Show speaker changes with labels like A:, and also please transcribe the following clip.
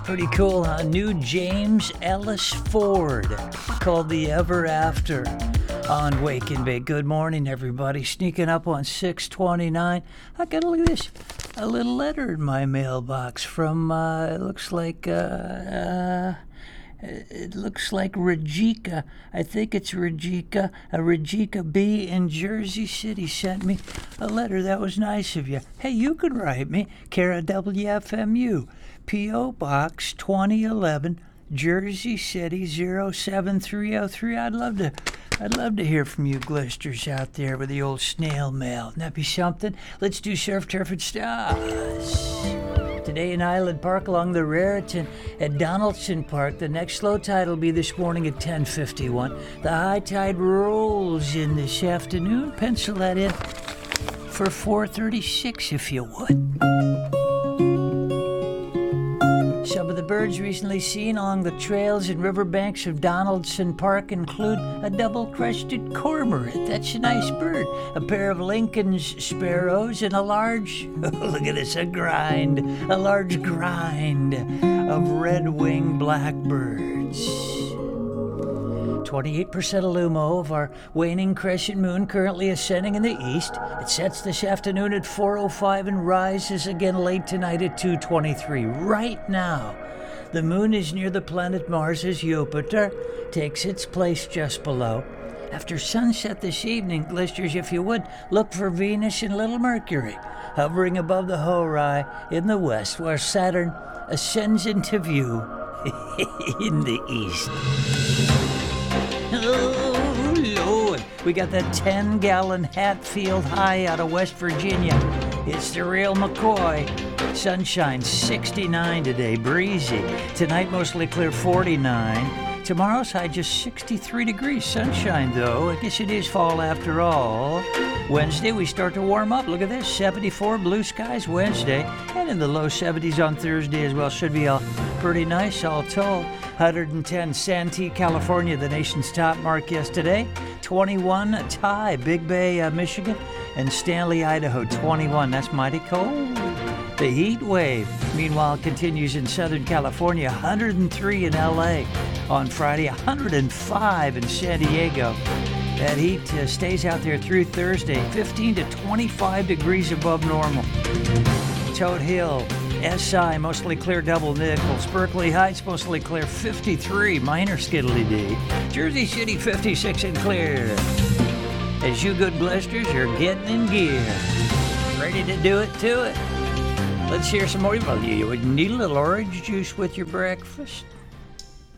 A: Pretty cool, huh? New James Ellis Ford called the Ever After on Wake and Bake. Good morning, everybody. Sneaking up on 6:29. I got to look at this. A little letter in my mailbox from, it looks like Regika. I think it's Regika. Regika B. in Jersey City sent me a letter. That was nice of you. Hey, you can write me. Kara WFMU. P.O. Box 2011, Jersey City 07303. I'd love to hear from you glisters out there with the old snail mail. Wouldn't that be something? Let's do Surf, Turf, and Stars. Today in Island Park along the Raritan at Donaldson Park. The next slow tide will be this morning at 10:51. The high tide rolls in this afternoon. Pencil that in for 4:36 if you would. Some of the birds recently seen along the trails and riverbanks of Donaldson Park include a double-crested cormorant. That's a nice bird. A pair of Lincoln's sparrows and a large, look at this, a large grind of red-winged blackbirds. 28% illumo of our waning crescent moon currently ascending in the east. It sets this afternoon at 4:05 and rises again late tonight at 2:23. Right now, the moon is near the planet Mars as Jupiter takes its place just below. After sunset this evening, glisters, if you would, look for Venus and little Mercury hovering above the Hori in the west, where Saturn ascends into view in the east. Oh, Lord. We got that 10-gallon Hatfield High out of West Virginia. It's the real McCoy. Sunshine, 69 today, breezy. Tonight, mostly clear, 49. Tomorrow's high, just 63 degrees. Sunshine, though. I guess it is fall after all. Wednesday, we start to warm up. Look at this, 74 blue skies Wednesday. And in the low 70s on Thursday as well. Should be all pretty nice, all told. 110 Santee, California, the nation's top mark yesterday. 21 Ty, Big Bay, Michigan. And Stanley, Idaho, 21. That's mighty cold. The heat wave, meanwhile, continues in Southern California. 103 in L.A. on Friday, 105 in San Diego. That heat stays out there through Thursday, 15 to 25 degrees above normal. Toad Hill, SI, mostly clear, double nickels. Berkeley Heights, mostly clear, 53, minor skiddly D. Jersey City, 56 and clear. As you good blisters, you're getting in gear. Ready to do it to it. Let's hear some more. Well, you would need a little orange juice with your breakfast.